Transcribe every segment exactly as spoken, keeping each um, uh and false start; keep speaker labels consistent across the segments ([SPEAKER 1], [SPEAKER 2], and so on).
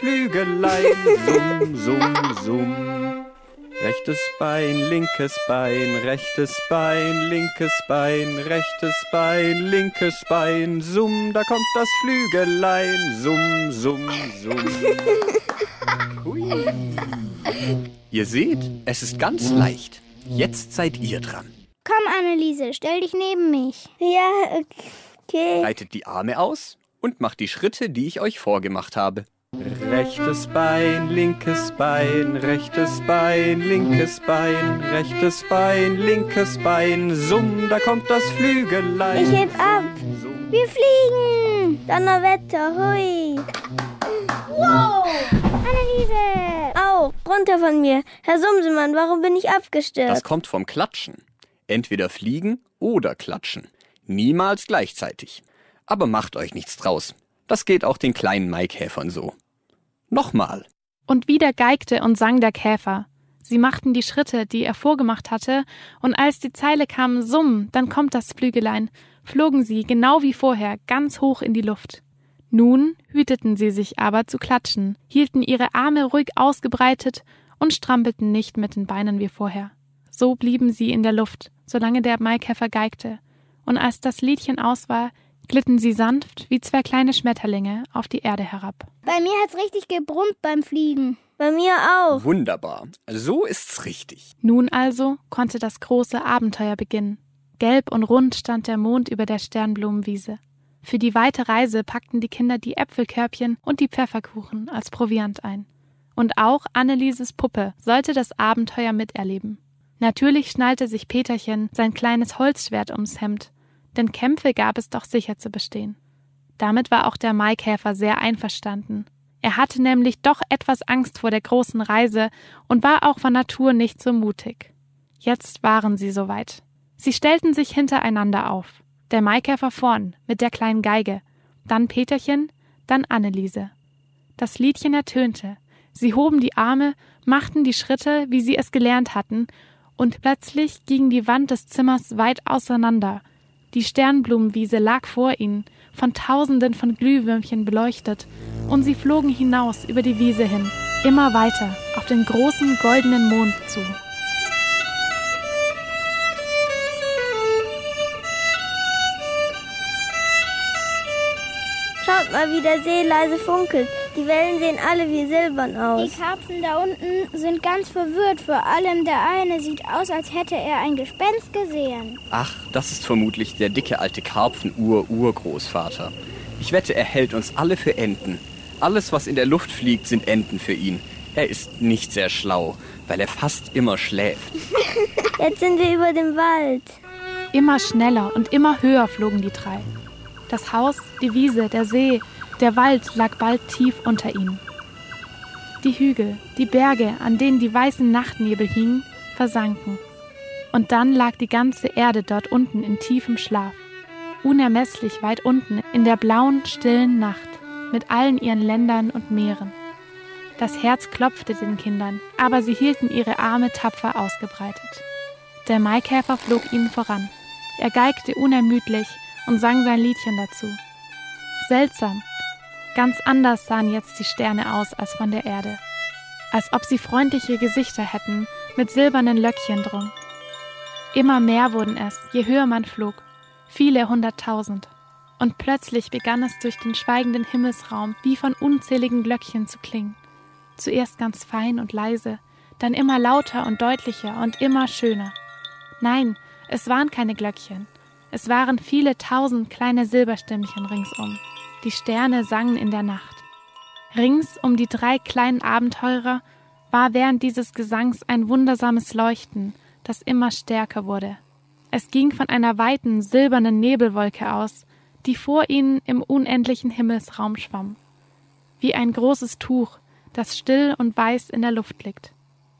[SPEAKER 1] Flügelein. Summ, summ, summ. Rechtes Bein, linkes Bein, rechtes Bein, linkes Bein, rechtes Bein, linkes Bein. Summ, da kommt das Flügelein. Summ, summ, summ. Hui. Ihr seht, es ist ganz leicht. Jetzt seid ihr dran.
[SPEAKER 2] Komm, Anneliese, stell dich neben mich.
[SPEAKER 3] Ja, okay.
[SPEAKER 1] Breitet die Arme aus und macht die Schritte, die ich euch vorgemacht habe. Rechtes Bein, linkes Bein, rechtes Bein, linkes Bein, rechtes Bein, linkes Bein. Summ, da kommt das Flügelein.
[SPEAKER 3] Ich heb ab.
[SPEAKER 1] Summ.
[SPEAKER 3] Wir fliegen. Donnerwetter, hui.
[SPEAKER 2] Wow! Anneliese!
[SPEAKER 3] Au, runter von mir. Herr Sumsemann, warum bin ich abgestürzt?
[SPEAKER 1] Das kommt vom Klatschen. Entweder fliegen oder klatschen. Niemals gleichzeitig. Aber macht euch nichts draus. Das geht auch den kleinen Maikäfern so. Nochmal.
[SPEAKER 4] Und wieder geigte und sang der Käfer. Sie machten die Schritte, die er vorgemacht hatte, und als die Zeile kam, Summ, dann kommt das Flügelein, flogen sie, genau wie vorher, ganz hoch in die Luft. Nun hüteten sie sich aber zu klatschen, hielten ihre Arme ruhig ausgebreitet und strampelten nicht mit den Beinen wie vorher. So blieben sie in der Luft, solange der Maikäfer geigte, und als das Liedchen aus war, glitten sie sanft wie zwei kleine Schmetterlinge auf die Erde herab.
[SPEAKER 2] Bei mir hat's richtig gebrummt beim Fliegen.
[SPEAKER 3] Bei mir auch.
[SPEAKER 1] Wunderbar. So ist's richtig.
[SPEAKER 4] Nun also konnte das große Abenteuer beginnen. Gelb und rund stand der Mond über der Sternblumenwiese. Für die weite Reise packten die Kinder die Äpfelkörbchen und die Pfefferkuchen als Proviant ein. Und auch Annelieses Puppe sollte das Abenteuer miterleben. Natürlich schnallte sich Peterchen sein kleines Holzschwert ums Hemd, denn Kämpfe gab es doch sicher zu bestehen. Damit war auch der Maikäfer sehr einverstanden. Er hatte nämlich doch etwas Angst vor der großen Reise und war auch von Natur nicht so mutig. Jetzt waren sie soweit. Sie stellten sich hintereinander auf. Der Maikäfer vorn mit der kleinen Geige, dann Peterchen, dann Anneliese. Das Liedchen ertönte. Sie hoben die Arme, machten die Schritte, wie sie es gelernt hatten, und plötzlich ging die Wand des Zimmers weit auseinander. Die Sternblumenwiese lag vor ihnen, von Tausenden von Glühwürmchen beleuchtet, und sie flogen hinaus über die Wiese hin, immer weiter, auf den großen goldenen Mond zu.
[SPEAKER 3] Schaut mal, wie der See leise funkelt. Die Wellen sehen alle wie silbern aus.
[SPEAKER 2] Die Karpfen da unten sind ganz verwirrt. Vor allem der eine sieht aus, als hätte er ein Gespenst gesehen.
[SPEAKER 1] Ach, das ist vermutlich der dicke alte Karpfen-Ur-Urgroßvater. Ich wette, er hält uns alle für Enten. Alles, was in der Luft fliegt, sind Enten für ihn. Er ist nicht sehr schlau, weil er fast immer schläft.
[SPEAKER 3] Jetzt sind wir über dem Wald.
[SPEAKER 4] Immer schneller und immer höher flogen die drei. Das Haus, die Wiese, der See, der Wald lag bald tief unter ihnen. Die Hügel, die Berge, an denen die weißen Nachtnebel hingen, versanken. Und dann lag die ganze Erde dort unten in tiefem Schlaf, unermesslich weit unten in der blauen, stillen Nacht, mit allen ihren Ländern und Meeren. Das Herz klopfte den Kindern, aber sie hielten ihre Arme tapfer ausgebreitet. Der Maikäfer flog ihnen voran. Er geigte unermüdlich und sang sein Liedchen dazu. Seltsam, ganz anders sahen jetzt die Sterne aus als von der Erde, als ob sie freundliche Gesichter hätten, mit silbernen Löckchen drum. Immer mehr wurden es, je höher man flog, viele hunderttausend. Und plötzlich begann es durch den schweigenden Himmelsraum wie von unzähligen Glöckchen zu klingen. Zuerst ganz fein und leise, dann immer lauter und deutlicher und immer schöner. Nein, es waren keine Glöckchen. Es waren viele tausend kleine Silberstimmchen ringsum. Die Sterne sangen in der Nacht. Rings um die drei kleinen Abenteurer war während dieses Gesangs ein wundersames Leuchten, das immer stärker wurde. Es ging von einer weiten, silbernen Nebelwolke aus, die vor ihnen im unendlichen Himmelsraum schwamm. Wie ein großes Tuch, das still und weiß in der Luft liegt.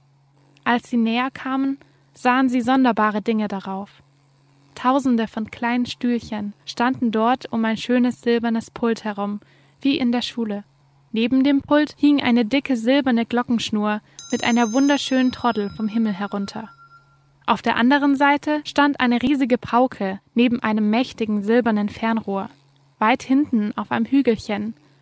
[SPEAKER 4] Als sie näher kamen, sahen sie sonderbare Dinge darauf. Tausende von kleinen Stühlchen standen dort um ein schönes silbernes Pult herum, wie in der Schule. Neben dem Pult hing eine dicke silberne Glockenschnur mit einer wunderschönen Troddel vom Himmel herunter. Auf der anderen Seite stand eine riesige Pauke neben einem mächtigen silbernen Fernrohr. Weit hinten auf einem Hügelchen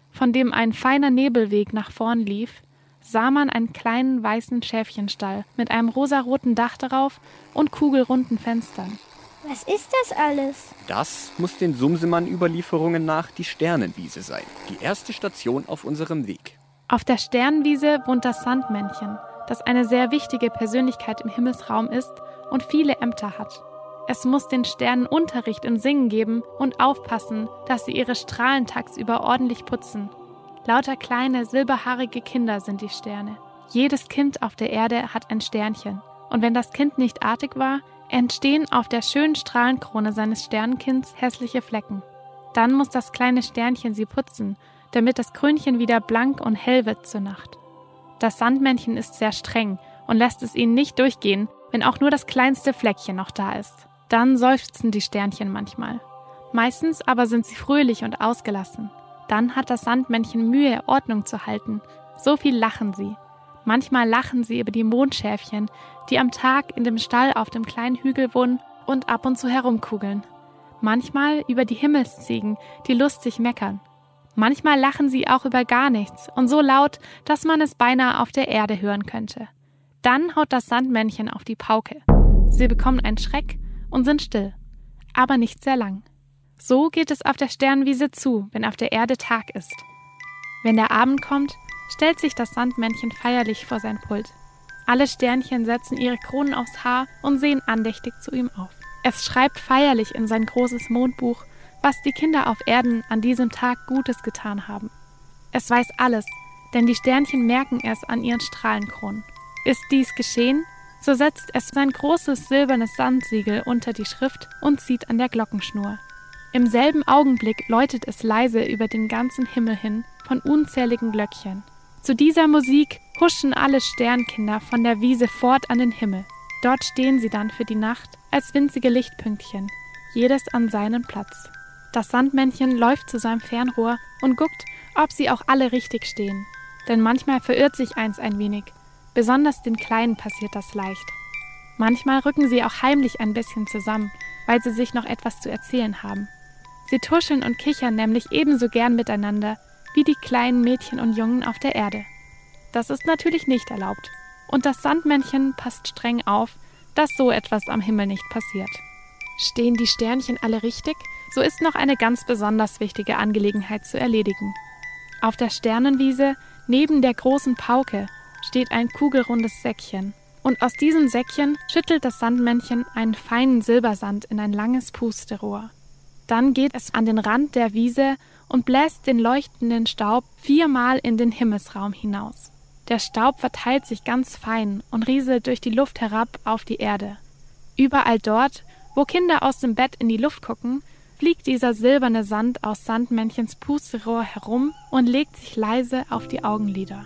[SPEAKER 4] von dem ein feiner Nebelweg nach vorn lief, sah man einen kleinen weißen Schäfchenstall mit einem rosaroten Dach darauf und kugelrunden Fenstern.
[SPEAKER 2] Was ist das alles?
[SPEAKER 1] Das muss den Sumsemann-Überlieferungen nach die Sternenwiese sein, die erste Station auf unserem Weg.
[SPEAKER 4] Auf der Sternenwiese wohnt das Sandmännchen, das eine sehr wichtige Persönlichkeit im Himmelsraum ist und viele Ämter hat. Es muss den Sternen Unterricht im Singen geben und aufpassen, dass sie ihre Strahlen tagsüber ordentlich putzen. Lauter kleine, silberhaarige Kinder sind die Sterne. Jedes Kind auf der Erde hat ein Sternchen. Und wenn das Kind nicht artig war, entstehen auf der schönen Strahlenkrone seines Sternenkinds hässliche Flecken. Dann muss das kleine Sternchen sie putzen, damit das Krönchen wieder blank und hell wird zur Nacht. Das Sandmännchen ist sehr streng und lässt es ihnen nicht durchgehen, wenn auch nur das kleinste Fleckchen noch da ist. Dann seufzen die Sternchen manchmal. Meistens aber sind sie fröhlich und ausgelassen. Dann hat das Sandmännchen Mühe, Ordnung zu halten. So viel lachen sie. Manchmal lachen sie über die Mondschäfchen, die am Tag in dem Stall auf dem kleinen Hügel wohnen und ab und zu herumkugeln. Manchmal über die Himmelsziegen, die lustig meckern. Manchmal lachen sie auch über gar nichts und so laut, dass man es beinahe auf der Erde hören könnte. Dann haut das Sandmännchen auf die Pauke. Sie bekommen einen Schreck und sind still, aber nicht sehr lang. So geht es auf der Sternenwiese zu, wenn auf der Erde Tag ist. Wenn der Abend kommt, stellt sich das Sandmännchen feierlich vor sein Pult. Alle Sternchen setzen ihre Kronen aufs Haar und sehen andächtig zu ihm auf. Es schreibt feierlich in sein großes Mondbuch, was die Kinder auf Erden an diesem Tag Gutes getan haben. Es weiß alles, denn die Sternchen merken es an ihren Strahlenkronen. Ist dies geschehen, so setzt es sein großes silbernes Sandsiegel unter die Schrift und zieht an der Glockenschnur. Im selben Augenblick läutet es leise über den ganzen Himmel hin von unzähligen Glöckchen. Zu dieser Musik huschen alle Sternkinder von der Wiese fort an den Himmel. Dort stehen sie dann für die Nacht als winzige Lichtpünktchen, jedes an seinen Platz. Das Sandmännchen läuft zu seinem Fernrohr und guckt, ob sie auch alle richtig stehen. Denn manchmal verirrt sich eins ein wenig. Besonders den Kleinen passiert das leicht. Manchmal rücken sie auch heimlich ein bisschen zusammen, weil sie sich noch etwas zu erzählen haben. Sie tuscheln und kichern nämlich ebenso gern miteinander wie die kleinen Mädchen und Jungen auf der Erde. Das ist natürlich nicht erlaubt. Und das Sandmännchen passt streng auf, dass so etwas am Himmel nicht passiert. Stehen die Sternchen alle richtig, so ist noch eine ganz besonders wichtige Angelegenheit zu erledigen. Auf der Sternenwiese, neben der großen Pauke, steht ein kugelrundes Säckchen. Und aus diesem Säckchen schüttelt das Sandmännchen einen feinen Silbersand in ein langes Pusterohr. Dann geht es an den Rand der Wiese und bläst den leuchtenden Staub viermal in den Himmelsraum hinaus. Der Staub verteilt sich ganz fein und rieselt durch die Luft herab auf die Erde. Überall dort, wo Kinder aus dem Bett in die Luft gucken, fliegt dieser silberne Sand aus Sandmännchens Pusterohr herum und legt sich leise auf die Augenlider.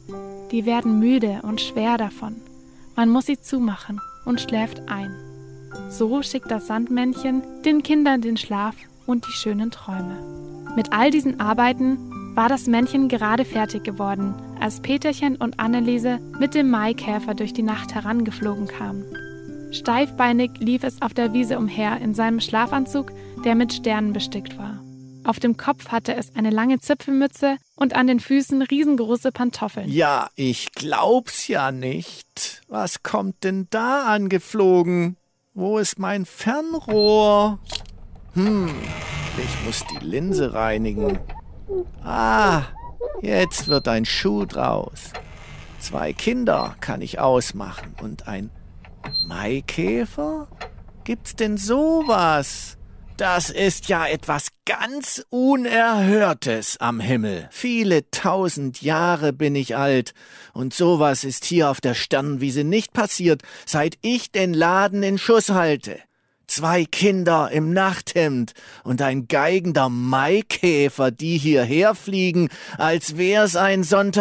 [SPEAKER 4] Die werden müde und schwer davon. Man muss sie zumachen und schläft ein. So schickt das Sandmännchen den Kindern den Schlaf und die schönen Träume. Mit all diesen Arbeiten war das Männchen gerade fertig geworden, als Peterchen und Anneliese mit dem Maikäfer durch die Nacht herangeflogen kamen. Steifbeinig lief es auf der Wiese umher in seinem Schlafanzug, der mit Sternen bestickt war. Auf dem Kopf hatte es eine lange Zipfelmütze und an den Füßen riesengroße Pantoffeln.
[SPEAKER 5] Ja, ich glaub's ja nicht. Was kommt denn da angeflogen? Wo ist mein Fernrohr? Hm, ich muss die Linse reinigen. Ah, jetzt wird ein Schuh draus. Zwei Kinder kann ich ausmachen und ein Maikäfer? Gibt's denn sowas? Das ist ja etwas ganz Unerhörtes am Himmel. Viele tausend Jahre bin ich alt und sowas ist hier auf der Sternenwiese nicht passiert, seit ich den Laden in Schuss halte. Zwei Kinder im Nachthemd und ein geigender Maikäfer, die hierher fliegen, als wär's ein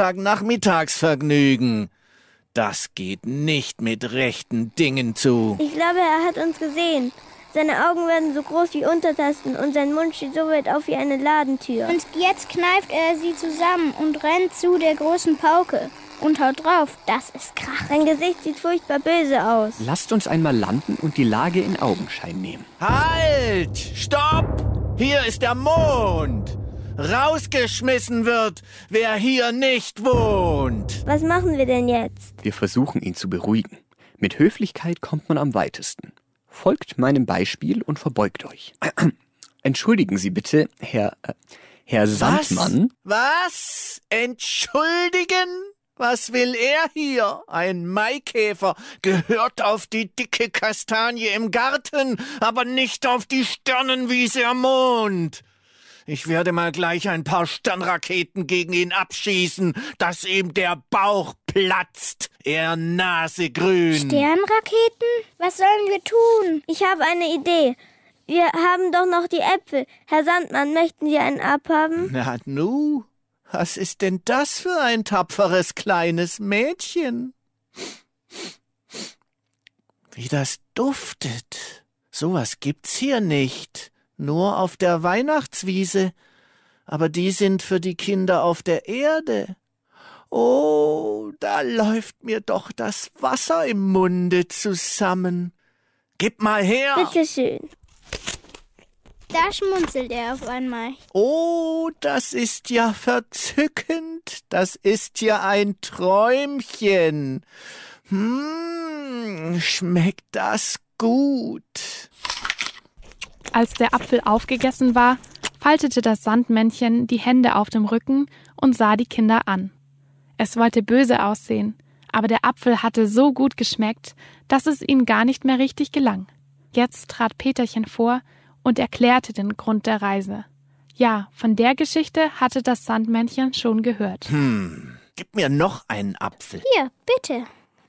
[SPEAKER 5] Sonntagnachmittagsvergnügen. Das geht nicht mit rechten Dingen zu.
[SPEAKER 3] Ich glaube, er hat uns gesehen. Seine Augen werden so groß wie Untertassen und sein Mund steht so weit auf wie eine Ladentür.
[SPEAKER 2] Und jetzt kneift er sie zusammen und rennt zu der großen Pauke und haut drauf. Das ist Krach.
[SPEAKER 3] Sein Gesicht sieht furchtbar böse aus.
[SPEAKER 1] Lasst uns einmal landen und die Lage in Augenschein nehmen.
[SPEAKER 5] Halt! Stopp! Hier ist der Mond! rausgeschmissen wird, wer hier nicht wohnt.
[SPEAKER 3] Was machen wir denn jetzt?
[SPEAKER 1] Wir versuchen, ihn zu beruhigen. Mit Höflichkeit kommt man am weitesten. Folgt meinem Beispiel und verbeugt euch. Entschuldigen Sie bitte, Herr, äh, Herr Sandmann.
[SPEAKER 5] Was? Entschuldigen? Was will er hier? Ein Maikäfer gehört auf die dicke Kastanie im Garten, aber nicht auf die Sternenwiese am Mond. Ich werde mal gleich ein paar Sternraketen gegen ihn abschießen, dass ihm der Bauch platzt, er Nasegrün.
[SPEAKER 2] Sternraketen? Was sollen wir tun?
[SPEAKER 3] Ich habe eine Idee. Wir haben doch noch die Äpfel. Herr Sandmann, möchten Sie einen abhaben?
[SPEAKER 5] Na nu, was ist denn das für ein tapferes kleines Mädchen? Wie das duftet. Sowas gibt's hier nicht. Nur auf der Weihnachtswiese. Aber die sind für die Kinder auf der Erde. Oh, da läuft mir doch das Wasser im Munde zusammen. Gib mal her.
[SPEAKER 3] Bitte schön.
[SPEAKER 2] Da schmunzelt er auf einmal.
[SPEAKER 5] Oh, das ist ja verzückend. Das ist ja ein Träumchen. Hm, schmeckt das gut.
[SPEAKER 4] Als der Apfel aufgegessen war, faltete das Sandmännchen die Hände auf dem Rücken und sah die Kinder an. Es wollte böse aussehen, aber der Apfel hatte so gut geschmeckt, dass es ihm gar nicht mehr richtig gelang. Jetzt trat Peterchen vor und erklärte den Grund der Reise. Ja, von der Geschichte hatte das Sandmännchen schon gehört.
[SPEAKER 5] Hm, gib mir noch einen Apfel.
[SPEAKER 2] Hier, bitte.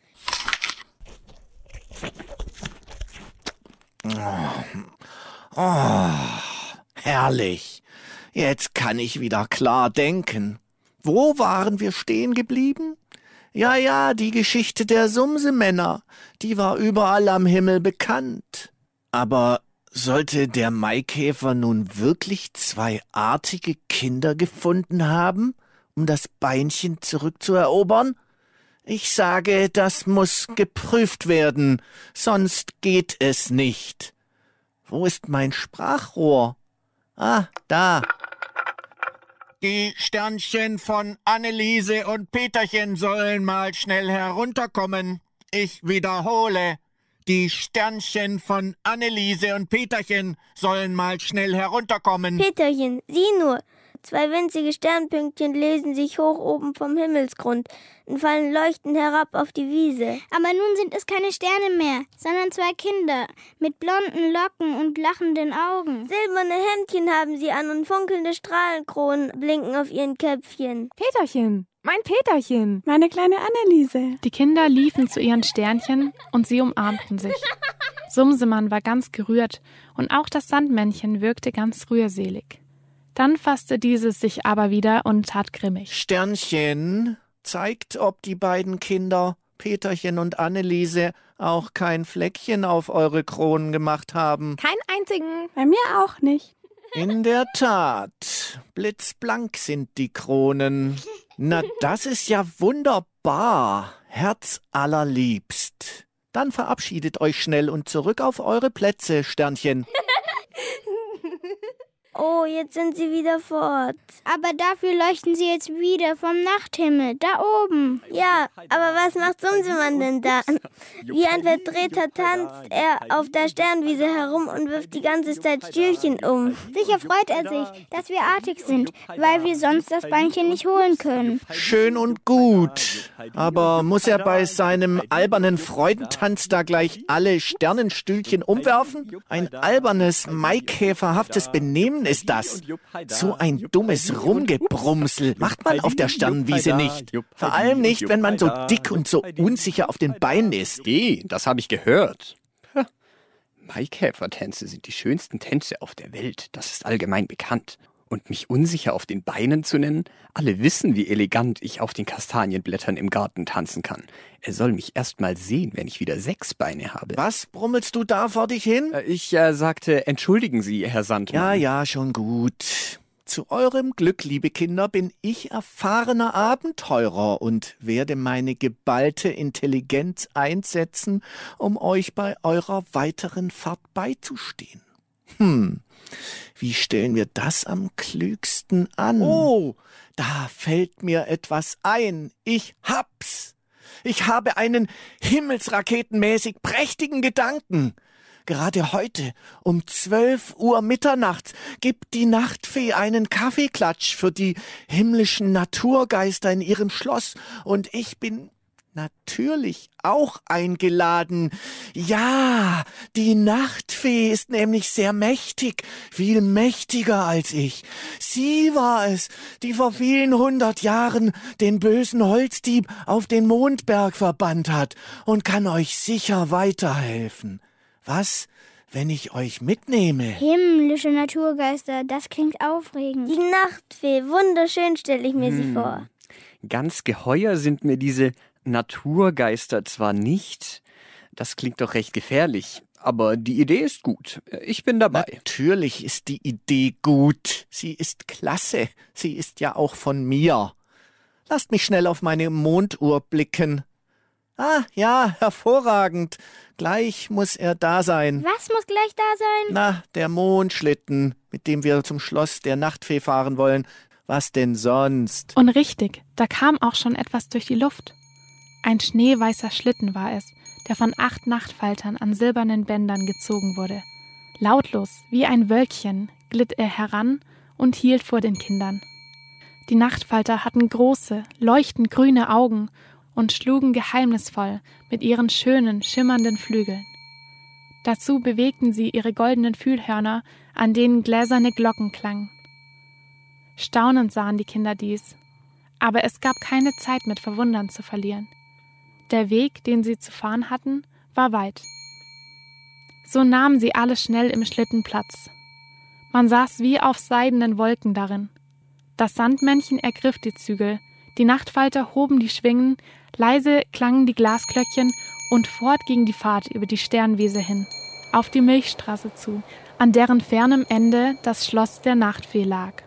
[SPEAKER 5] Oh, herrlich. Jetzt kann ich wieder klar denken. Wo waren wir stehen geblieben? Ja, ja, die Geschichte der Sumsemänner. Die war überall am Himmel bekannt. Aber sollte der Maikäfer nun wirklich zwei artige Kinder gefunden haben, um das Beinchen zurückzuerobern? Ich sage, das muss geprüft werden, sonst geht es nicht. Wo ist mein Sprachrohr? Ah, da. Die Sternchen von Anneliese und Peterchen sollen mal schnell herunterkommen. Ich wiederhole. Die Sternchen von Anneliese und Peterchen sollen mal schnell herunterkommen.
[SPEAKER 3] Peterchen, sieh nur. Zwei winzige Sternpünktchen lesen sich hoch oben vom Himmelsgrund und fallen leuchtend herab auf die Wiese.
[SPEAKER 2] Aber nun sind es keine Sterne mehr, sondern zwei Kinder mit blonden Locken und lachenden Augen.
[SPEAKER 3] Silberne Hemdchen haben sie an und funkelnde Strahlenkronen blinken auf ihren Köpfchen.
[SPEAKER 6] Peterchen, mein Peterchen, meine kleine Anneliese.
[SPEAKER 4] Die Kinder liefen zu ihren Sternchen und sie umarmten sich. Sumsemann war ganz gerührt und auch das Sandmännchen wirkte ganz rührselig. Dann fasste dieses sich aber wieder und tat grimmig.
[SPEAKER 5] Sternchen, zeigt, ob die beiden Kinder, Peterchen und Anneliese, auch kein Fleckchen auf eure Kronen gemacht haben.
[SPEAKER 6] Keinen einzigen. Bei mir auch nicht.
[SPEAKER 5] In der Tat, blitzblank sind die Kronen. Na, das ist ja wunderbar, herzallerliebst. Dann verabschiedet euch schnell und zurück auf eure Plätze, Sternchen.
[SPEAKER 3] Oh, jetzt sind sie wieder fort.
[SPEAKER 2] Aber dafür leuchten sie jetzt wieder vom Nachthimmel, da oben.
[SPEAKER 3] Ja, aber was macht Sumsemann denn da? Wie ein Verdrehter tanzt er auf der Sternwiese herum und wirft die ganze Zeit Stühlchen um.
[SPEAKER 2] Sicher freut er sich, dass wir artig sind, weil wir sonst das Beinchen nicht holen können.
[SPEAKER 5] Schön und gut, aber muss er bei seinem albernen Freudentanz da gleich alle Sternenstühlchen umwerfen? Ein albernes, maikäferhaftes Benehmen ist das. So ein dummes Rumgebrumsel macht man auf der Sternenwiese nicht. Vor allem nicht, wenn man so dick und so unsicher auf den Beinen ist.
[SPEAKER 1] Eh, das habe ich gehört. Ha. Maikäfertänze sind die schönsten Tänze auf der Welt, das ist allgemein bekannt. Und mich unsicher auf den Beinen zu nennen, alle wissen, wie elegant ich auf den Kastanienblättern im Garten tanzen kann. Er soll mich erst mal sehen, wenn ich wieder sechs Beine habe.
[SPEAKER 5] Was brummelst du da vor dich hin?
[SPEAKER 1] Äh, Ich äh, sagte, entschuldigen Sie, Herr Sandmann.
[SPEAKER 5] Ja, ja, schon gut. Zu eurem Glück, liebe Kinder, bin ich erfahrener Abenteurer und werde meine geballte Intelligenz einsetzen, um euch bei eurer weiteren Fahrt beizustehen. Hm, wie stellen wir das am klügsten an? Oh, da fällt mir etwas ein. Ich hab's. Ich habe einen himmelsraketenmäßig prächtigen Gedanken. Gerade heute um zwölf Uhr mitternachts gibt die Nachtfee einen Kaffeeklatsch für die himmlischen Naturgeister in ihrem Schloss und ich bin natürlich auch eingeladen. Ja, die Nachtfee ist nämlich sehr mächtig, viel mächtiger als ich. Sie war es, die vor vielen hundert Jahren den bösen Holzdieb auf den Mondberg verbannt hat und kann euch sicher weiterhelfen. Was, wenn ich euch mitnehme?
[SPEAKER 2] Himmlische Naturgeister, das klingt aufregend.
[SPEAKER 3] Die Nachtfee, wunderschön stelle ich mir
[SPEAKER 1] Hm.
[SPEAKER 3] sie vor.
[SPEAKER 1] Ganz geheuer sind mir diese Naturgeister zwar nicht, das klingt doch recht gefährlich, aber die Idee ist gut. Ich bin dabei.
[SPEAKER 5] Natürlich ist die Idee gut. Sie ist klasse. Sie ist ja auch von mir. Lasst mich schnell auf meine Monduhr blicken. Ah, ja, hervorragend. Gleich muss er da sein.
[SPEAKER 2] Was muss gleich da sein?
[SPEAKER 5] Na, der Mondschlitten, mit dem wir zum Schloss der Nachtfee fahren wollen. Was denn sonst?
[SPEAKER 4] Und richtig, da kam auch schon etwas durch die Luft. Ein schneeweißer Schlitten war es, der von acht Nachtfaltern an silbernen Bändern gezogen wurde. Lautlos, wie ein Wölkchen, glitt er heran und hielt vor den Kindern. Die Nachtfalter hatten große, leuchtend grüne Augen und schlugen geheimnisvoll mit ihren schönen, schimmernden Flügeln. Dazu bewegten sie ihre goldenen Fühlhörner, an denen gläserne Glocken klangen. Staunend sahen die Kinder dies, aber es gab keine Zeit mit Verwundern zu verlieren. Der Weg, den sie zu fahren hatten, war weit. So nahmen sie alle schnell im Schlitten Platz. Man saß wie auf seidenen Wolken darin. Das Sandmännchen ergriff die Zügel, die Nachtfalter hoben die Schwingen, leise klangen die Glasglöckchen und fort ging die Fahrt über die Sternwiese hin, auf die Milchstraße zu, an deren fernem Ende das Schloss der Nachtfee lag.